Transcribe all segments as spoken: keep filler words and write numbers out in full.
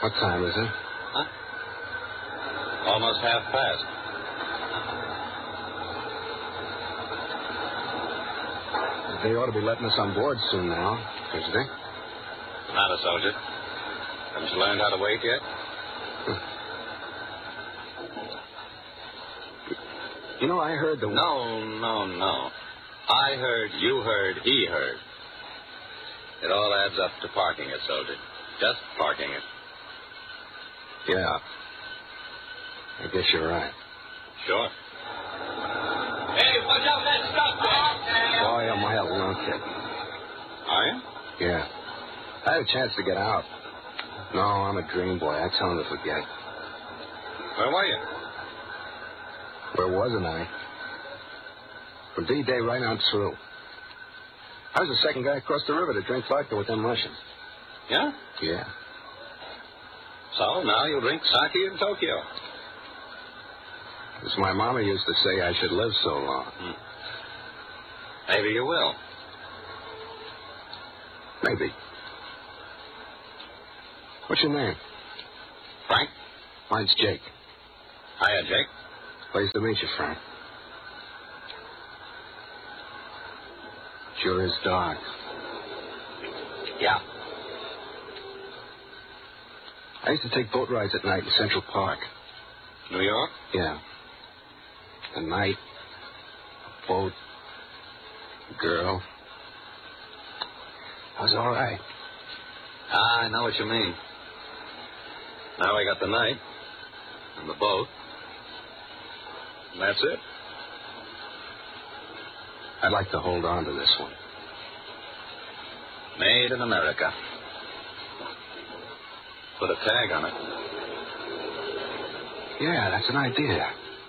What time is it? Huh? Almost half past. They ought to be letting us on board soon now, don't you think? Not a soldier. Haven't you learned how to wait yet? You know, I heard the... No, no, no. I heard, you heard, he heard. It all adds up to parking it, soldier. Just parking it. Yeah. I guess you're right. Sure. Hey, watch out that stuff, man. Boy, am I a lunkhead. Are you? Yeah. I had a chance to get out. No, I'm a dream boy. I tell him to forget. Where were you? Where wasn't I? From D-Day right on through. I was the second guy across the river to drink vodka with them Russians. Yeah? Yeah. So now you'll drink sake in Tokyo. As my mama used to say, I should live so long. Hmm. Maybe you will. Maybe. What's your name? Frank? Mine's Jake. Hiya, Jake. Pleased to meet you, Frank. Sure is dark. Yeah. I used to take boat rides at night in Central Park. New York? Yeah. A night, a boat, a girl. I was all right. Ah, I know what you mean. Now we got the night and the boat. And that's it. I'd like to hold on to this one. Made in America. Put a tag on it. Yeah, that's an idea.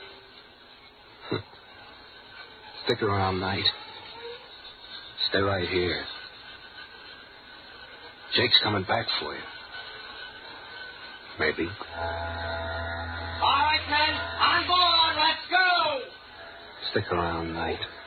Stick around night. Stay right here. Jake's coming back for you. Maybe. All right, men, on board. Let's go. Stick around night.